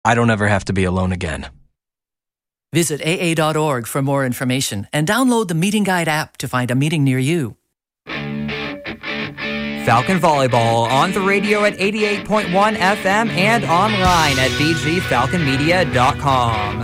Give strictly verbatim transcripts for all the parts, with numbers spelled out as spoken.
I don't ever have to be alone again. Visit A A dot org for more information and download the Meeting Guide app to find a meeting near you. Falcon Volleyball on the radio at eighty-eight point one F M and online at b g falcon media dot com.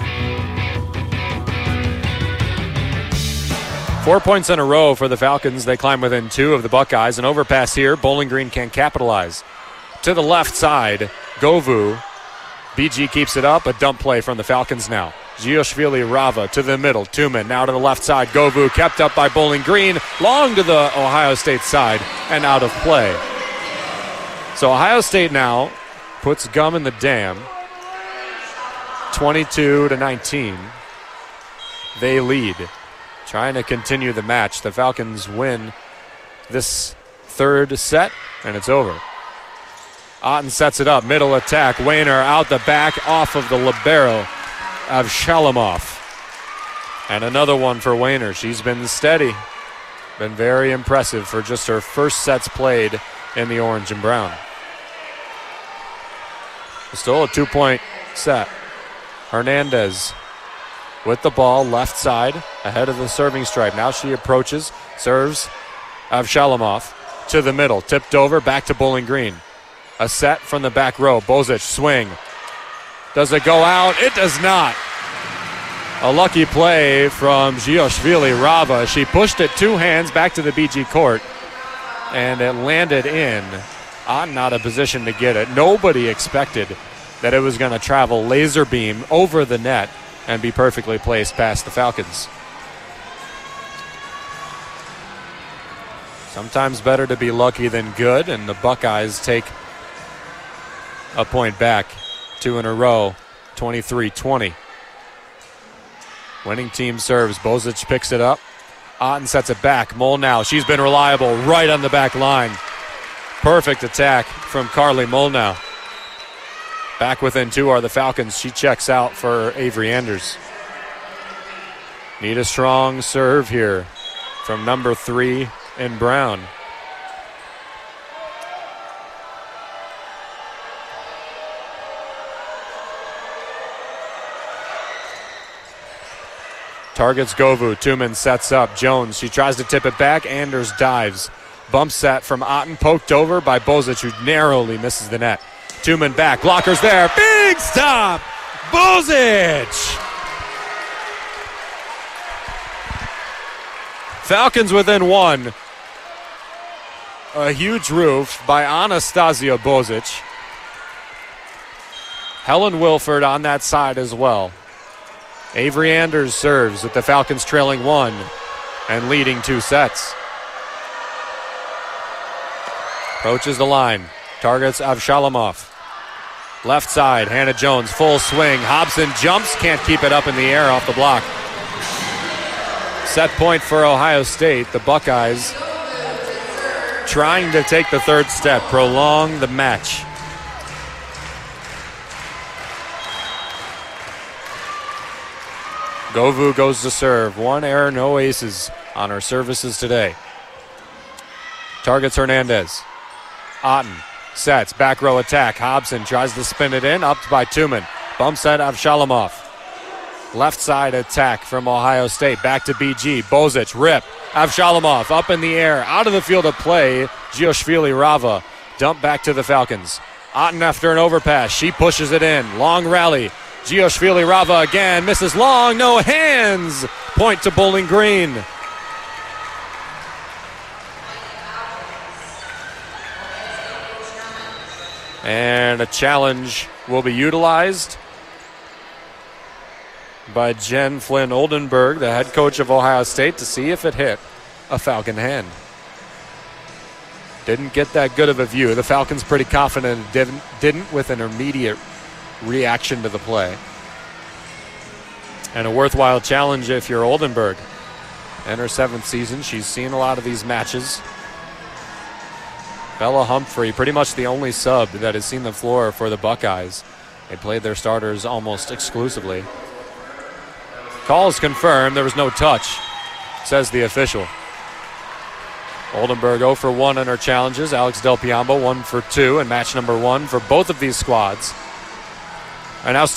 Four points in a row for the Falcons. They climb within two of the Buckeyes. An overpass here. Bowling Green can capitalize. To the left side, Govu. B G keeps it up. A dump play from the Falcons now. Gioshvili Rava to the middle. Tumen now to the left side. Govu kept up by Bowling Green. Long to the Ohio State side and out of play. So Ohio State now puts gum in the dam. twenty-two to nineteen. They lead. Trying to continue the match. The Falcons win this third set, and it's over. Otten sets it up. Middle attack. Wayner out the back off of the libero of Shalamov. And another one for Wayner. She's been steady. Been very impressive for just her first sets played in the orange and brown. Still a two-point set. Hernandez with the ball, left side, ahead of the serving stripe. Now she approaches, serves Avshalamov to the middle. Tipped over, back to Bowling Green. A set from the back row. Bozic, swing. Does it go out? It does not. A lucky play from Gioshvili Rava. She pushed it two hands back to the B G court, and it landed in. Otten out of position to get it. Nobody expected that it was going to travel laser beam over the net and be perfectly placed past the Falcons. Sometimes better to be lucky than good, and the Buckeyes take a point back. Two in a row, twenty-three twenty. Winning team serves. Bozic picks it up. Otten sets it back. Molnau, she's been reliable right on the back line. Perfect attack from Carly Molnau. Back within two are the Falcons. She checks out for Avery Anders. Need a strong serve here from number three in Brown. Targets Govu. Tumen sets up. Jones, she tries to tip it back. Anders dives. Bump set from Otten, poked over by Bozic, who narrowly misses the net. Tumen back. Blockers there. Big stop. Bozic. Falcons within one. A huge roof by Anastasia Bozic. Helen Wilford on that side as well. Avery Anders serves with the Falcons trailing one and leading two sets. Approaches the line. Targets Avshalamov. Left side, Hannah Jones, full swing. Hobson jumps, can't keep it up in the air off the block. Set point for Ohio State. The Buckeyes trying to take the third step, prolong the match. Govu goes to serve. One error, no aces on her services today. Targets Hernandez. Otten sets, back row attack. Hobson tries to spin it in, upped by Tumen. Bump set Avshalamov. Left side attack from Ohio State. Back to B G. Bozic, rip. Avshalamov up in the air, out of the field of play. Gioshvili Rava. Dump back to the Falcons. Otten after an overpass. She pushes it in. Long rally. Gioshvili Rava again, misses long, no hands. Point to Bowling Green. And a challenge will be utilized by Jen Flynn Oldenburg, the head coach of Ohio State, to see if it hit a Falcon hand. Didn't get that good of a view. The Falcons pretty confident it didn't, didn't with an immediate reaction to the play. And a worthwhile challenge if you're Oldenburg. In her seventh season, she's seen a lot of these matches. Bella Humphrey, pretty much the only sub that has seen the floor for the Buckeyes. They played their starters almost exclusively. Call is confirmed. There was no touch, says the official. Oldenburg zero for one on her challenges. Alex Del Piombo one for two in match number one for both of these squads. And now